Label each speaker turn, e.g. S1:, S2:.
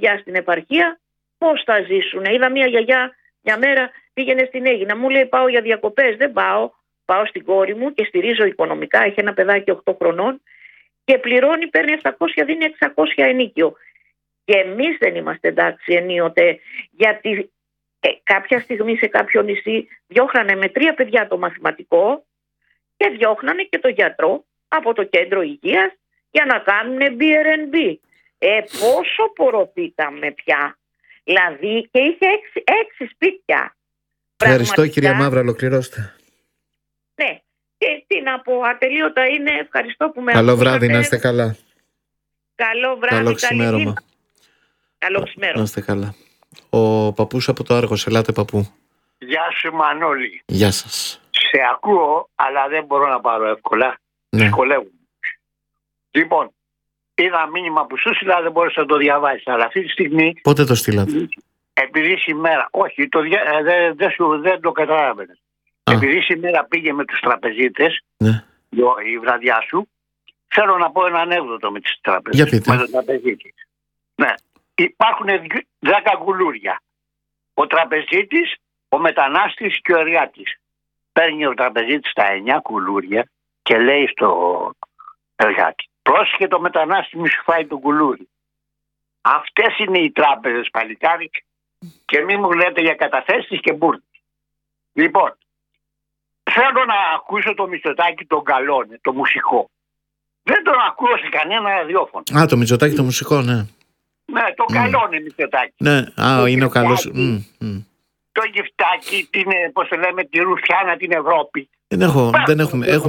S1: παιδιά στην επαρχία πώς θα ζήσουν. Είδα μια γιαγιά μια μέρα πήγαινε στην Αίγινα, μου λέει πάω για διακοπές. Δεν πάω, πάω στην κόρη μου και στηρίζω οικονομικά. Έχει ένα παιδάκι 8 χρονών και πληρώνει, παίρνει 700, δίνει 600 ενίκιο. Και εμείς δεν είμαστε εντάξει ενίοτε, γιατί κάποια στιγμή σε κάποιο νησί διώχνανε με 3 παιδιά το μαθηματικό και διώχνανε και το γιατρό από το κέντρο υγείας για να κάνουν BRNB. Πόσο πορωθήκαμε πια. Δηλαδή και είχε 6 σπίτια.
S2: Ευχαριστώ κυρία Μαύρα, ολοκληρώστε.
S1: Ναι, και τι να πω, ατελείωτα είναι. Ευχαριστώ που με
S2: Καλό
S1: ακούσατε.
S2: βράδυ, να είστε καλά.
S1: Καλό βράδυ,
S2: καλό ξημέρωμα.
S1: Καλό ξημέρωμα.
S2: Να είστε καλά. Ο παππούς από το Άργος, ελάτε παππού.
S3: Γεια σου Μανώλη.
S2: Γεια σας.
S3: Σε ακούω, αλλά δεν μπορώ να πάρω εύκολα.
S2: Ναι.
S3: Δυσκολεύομαι. Λοιπόν, είδα μήνυμα που σου στείλα, δεν μπορείς να το διαβάσεις. Αλλά αυτή τη στιγμή,
S2: Πότε το στείλατε?
S3: επειδή σήμερα, όχι, δεν το καταλάβαινες. Επειδή σήμερα πήγε με τους τραπεζίτες,
S2: ναι,
S3: η βραδιά σου, θέλω να πω ένα ανέκδοτο με τις τραπεζίτες.
S2: Για πείτε.
S3: Με τον τραπεζίτη. Ναι. Υπάρχουν 10 κουλούρια. Ο τραπεζίτης, ο μετανάστης και ο εργάτης. Παίρνει ο τραπεζίτης τα 9 κουλούρια και λέει στο εργάτη: πρόσχε το μετανάστη μη σου φάει το κουλούρι. Αυτές είναι οι τράπεζες, παλικάρι, και μη μου λέτε για καταθέσεις και μπουρδες. Λοιπόν, θέλω να ακούσω το Μητσοτάκη τον Καλώνε, το μουσικό. Δεν τον ακούω σε κανένα ραδιόφωνο.
S2: Το Μητσοτάκη το μουσικό, ναι.
S3: Ναι, τον Καλώνε Μητσοτάκη.
S2: Ναι, είναι ο καλός.
S3: Το Γυφτάκι, πώς το λέμε, τη Ρουφιάνα, την Ευρώπη.
S2: Δεν έχουμε